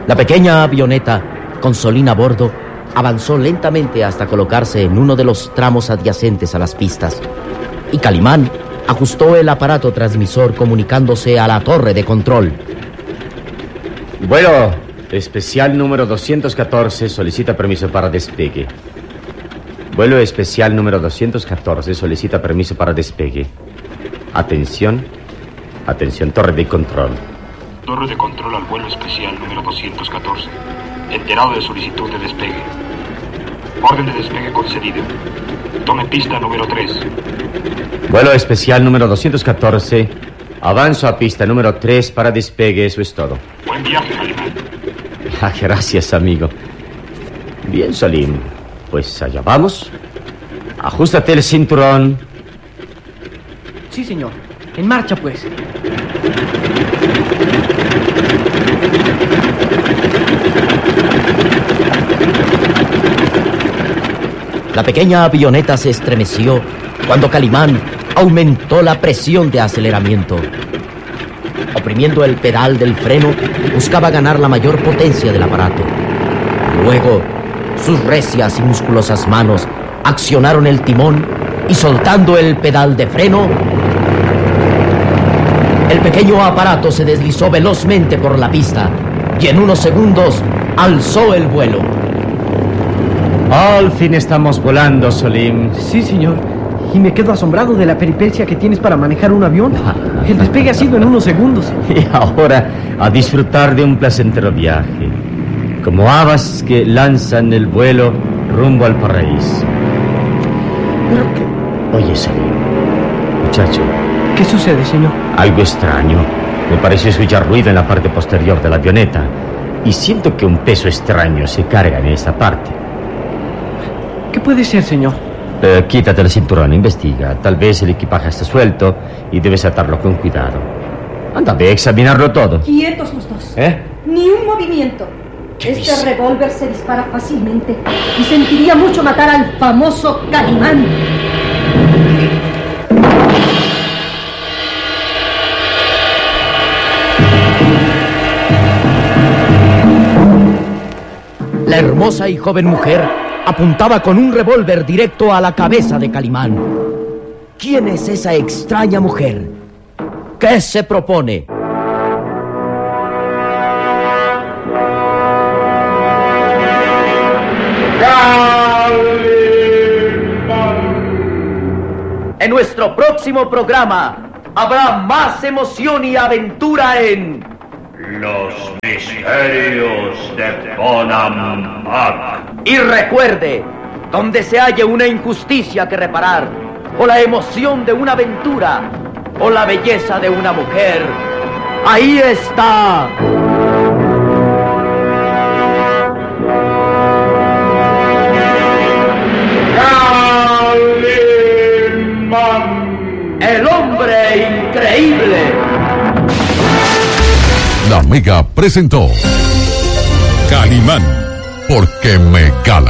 La pequeña avioneta, con Solín a bordo, avanzó lentamente hasta colocarse en uno de los tramos adyacentes a las pistas. Y Calimán ajustó el aparato transmisor comunicándose a la torre de control. Vuelo especial número 214 solicita permiso para despegue. Vuelo especial número 214 solicita permiso para despegue. Atención, torre de control. Torre de control al vuelo especial número 214. Enterado de solicitud de despegue. Orden de despegue concedido. Tome pista número 3. Vuelo especial número 214. Avanzo a pista número 3 para despegue, eso es todo. Buen viaje, Calimán. Gracias, amigo. Bien, Solín. Pues allá vamos. Ajústate el cinturón. Sí, señor. En marcha, pues. La pequeña avioneta se estremeció cuando Calimán aumentó la presión de aceleramiento. Oprimiendo el pedal del freno, buscaba ganar la mayor potencia del aparato. Luego, sus recias y musculosas manos accionaron el timón y soltando el pedal de freno, el pequeño aparato se deslizó velozmente por la pista y en unos segundos alzó el vuelo. Al fin estamos volando, Solín. Sí, señor. Y me quedo asombrado de la peripecia que tienes para manejar un avión. El despegue ha sido en unos segundos. Y ahora a disfrutar de un placentero viaje, como habas que lanzan el vuelo rumbo al paraíso. ¿Pero qué? Oye, Solín, muchacho. ¿Qué sucede, señor? Algo extraño. Me pareció escuchar ruido en la parte posterior de la avioneta. Y siento que un peso extraño se carga en esa parte. ¿Qué puede ser, señor? Quítate el cinturón, investiga. Tal vez el equipaje está suelto y debes atarlo con cuidado. Anda, ve a examinarlo todo. Quietos los dos. ¿Eh? Ni un movimiento. ¿Qué Este dice? revólver se dispara fácilmente y sentiría mucho matar al famoso Calimán. La hermosa y joven mujer apuntaba con un revólver directo a la cabeza de Calimán. ¿Quién es esa extraña mujer? ¿Qué se propone? En nuestro próximo programa habrá más emoción y aventura en Los misterios de Bonampak. Y recuerde, donde se halle una injusticia que reparar, o la emoción de una aventura, o la belleza de una mujer, ahí está. Calimán. El hombre increíble. La Mega presentó Calimán, porque me cala.